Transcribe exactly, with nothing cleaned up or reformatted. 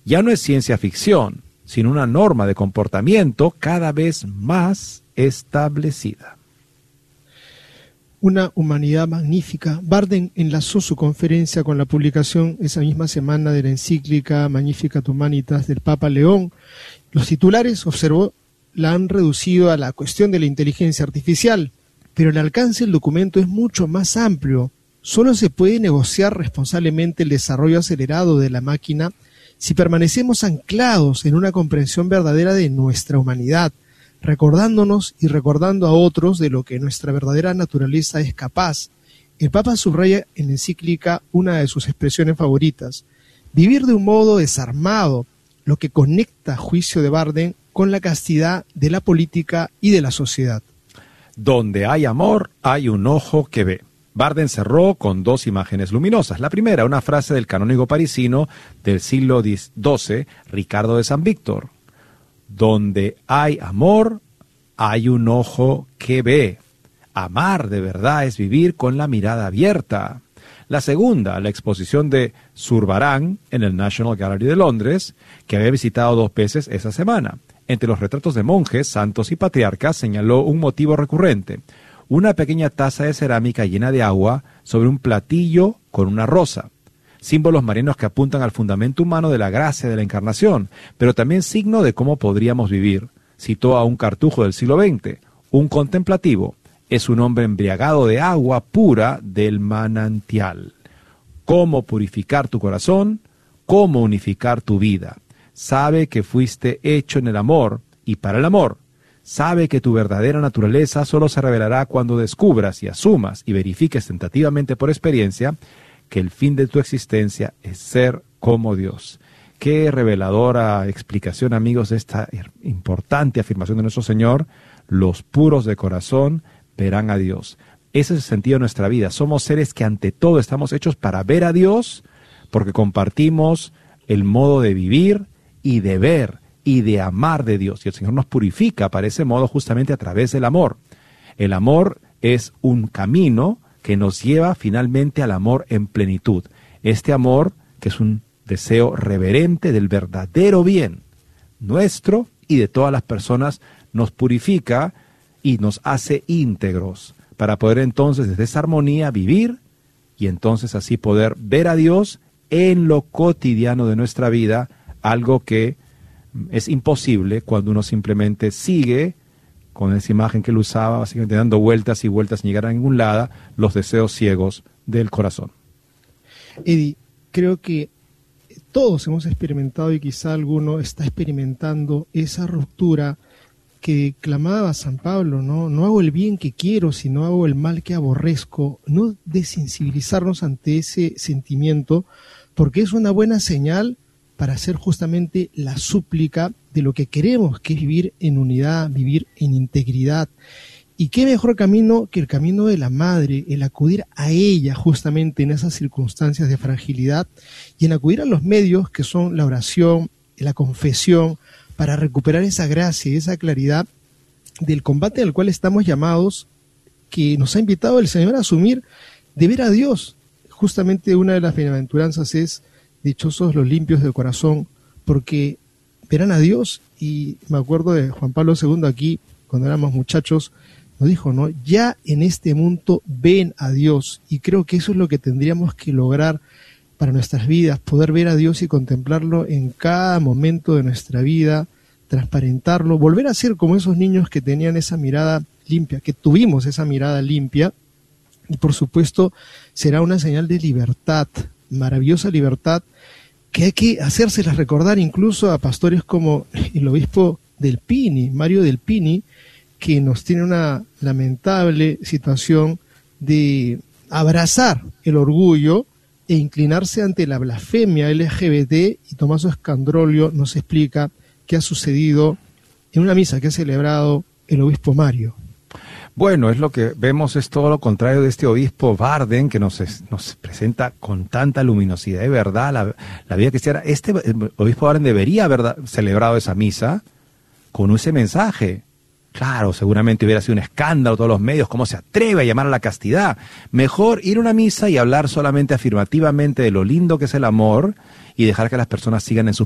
Ya no es ciencia ficción, sino una norma de comportamiento cada vez más establecida. Una humanidad magnífica. Barden enlazó su conferencia con la publicación esa misma semana de la encíclica Magnificat Humanitas del Papa León. Los titulares, observó, la han reducido a la cuestión de la inteligencia artificial, pero el alcance del documento es mucho más amplio. Solo se puede negociar responsablemente el desarrollo acelerado de la máquina si permanecemos anclados en una comprensión verdadera de nuestra humanidad, recordándonos y recordando a otros de lo que nuestra verdadera naturaleza es capaz. El Papa subraya en la encíclica una de sus expresiones favoritas: vivir de un modo desarmado, lo que conecta, a juicio de Barden, con la castidad de la política y de la sociedad. Donde hay amor, hay un ojo que ve. Barden cerró con dos imágenes luminosas. La primera, una frase del canónigo parisino del siglo doce, Ricardo de San Víctor: donde hay amor, hay un ojo que ve. Amar de verdad es vivir con la mirada abierta. La segunda, la exposición de Zurbarán en el National Gallery de Londres, que había visitado dos veces esa semana. Entre los retratos de monjes, santos y patriarcas señaló un motivo recurrente: una pequeña taza de cerámica llena de agua sobre un platillo con una rosa. Símbolos marinos que apuntan al fundamento humano de la gracia de la encarnación, pero también signo de cómo podríamos vivir. Citó a un cartujo del siglo veinte: un contemplativo es un hombre embriagado de agua pura del manantial. ¿Cómo purificar tu corazón? ¿Cómo unificar tu vida? Sabe que fuiste hecho en el amor y para el amor. Sabe que tu verdadera naturaleza solo se revelará cuando descubras y asumas y verifiques tentativamente por experiencia que el fin de tu existencia es ser como Dios. Qué reveladora explicación, amigos, de esta importante afirmación de nuestro Señor: los puros de corazón verán a Dios. Ese es el sentido de nuestra vida. Somos seres que ante todo estamos hechos para ver a Dios, porque compartimos el modo de vivir y de ver y de amar de Dios. Y el Señor nos purifica para ese modo justamente a través del amor. El amor es un camino que nos lleva finalmente al amor en plenitud. Este amor, que es un deseo reverente del verdadero bien nuestro y de todas las personas, nos purifica y nos hace íntegros para poder entonces desde esa armonía vivir y entonces así poder ver a Dios en lo cotidiano de nuestra vida, algo que es imposible cuando uno simplemente sigue con esa imagen que él usaba, básicamente dando vueltas y vueltas sin llegar a ningún lado, los deseos ciegos del corazón. Eddie, creo que todos hemos experimentado, y quizá alguno está experimentando, esa ruptura que clamaba San Pablo, ¿no? No hago el bien que quiero, sino hago el mal que aborrezco. No desensibilizarnos ante ese sentimiento, porque es una buena señal para hacer justamente la súplica de lo que queremos, que es vivir en unidad, vivir en integridad. Y qué mejor camino que el camino de la madre, el acudir a ella justamente en esas circunstancias de fragilidad y en acudir a los medios que son la oración, la confesión, para recuperar esa gracia y esa claridad del combate al cual estamos llamados, que nos ha invitado el Señor a asumir, de ver a Dios. Justamente una de las bienaventuranzas es: dichosos los limpios de corazón, porque verán a Dios. Y me acuerdo de Juan Pablo segundo aquí, cuando éramos muchachos, nos dijo, ¿no? Ya en este mundo ven a Dios. Y creo que eso es lo que tendríamos que lograr para nuestras vidas, poder ver a Dios y contemplarlo en cada momento de nuestra vida, transparentarlo, volver a ser como esos niños que tenían esa mirada limpia, que tuvimos esa mirada limpia. Y por supuesto será una señal de libertad, maravillosa libertad, que hay que hacérselas recordar incluso a pastores como el obispo Del Pini, Mario Del Pini, que nos tiene una lamentable situación de abrazar el orgullo e inclinarse ante la blasfemia L G B T, y Tomaso Escandrolio nos explica qué ha sucedido en una misa que ha celebrado el obispo Mario. Bueno, es lo que vemos, es todo lo contrario de este obispo Barden, que nos, es, nos presenta con tanta luminosidad de verdad la, la vida cristiana. Este obispo Barden debería haber celebrado esa misa con ese mensaje. Claro, seguramente hubiera sido un escándalo todos los medios, cómo se atreve a llamar a la castidad. Mejor ir a una misa y hablar solamente afirmativamente de lo lindo que es el amor y dejar que las personas sigan en sus